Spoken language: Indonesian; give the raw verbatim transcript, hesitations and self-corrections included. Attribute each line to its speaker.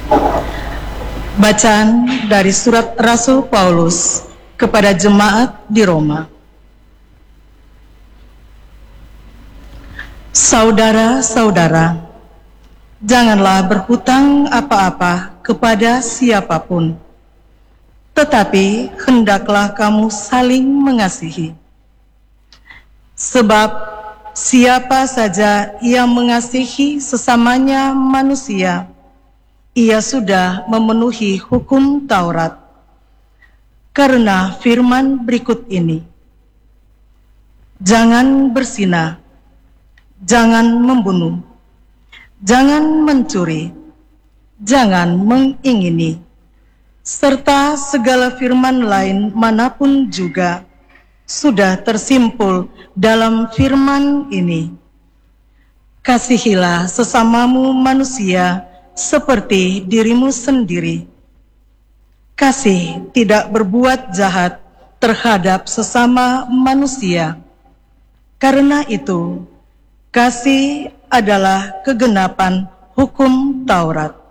Speaker 1: Bacaan dari surat Rasul Paulus kepada jemaat di Roma. Saudara-saudara, janganlah berhutang apa-apa kepada siapapun, tetapi hendaklah kamu saling mengasihi. Sebab siapa saja yang mengasihi sesamanya manusia, ia sudah memenuhi hukum Taurat. Karena firman berikut ini, jangan berzina, jangan membunuh, jangan mencuri, jangan mengingini, serta segala firman lain manapun juga sudah tersimpul dalam firman ini. Kasihilah sesamamu manusia seperti dirimu sendiri. Kasih tidak berbuat jahat terhadap sesama manusia. Karena itu, kasih adalah kegenapan hukum Taurat.